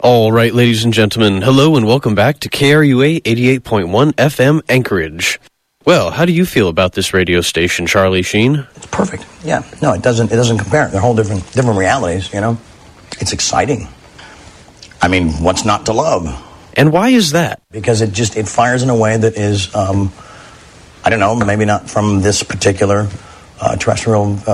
All right, ladies and gentlemen, hello and welcome back to KRUA 88.1 FM Anchorage. Well, how do you feel about this radio station, Charlie Sheen? It's perfect. Yeah. No, it doesn't compare. They're whole different realities, you know. It's exciting. I mean, what's not to love? And why is that? Because it fires in a way that is, I don't know, maybe not from this particular terrestrial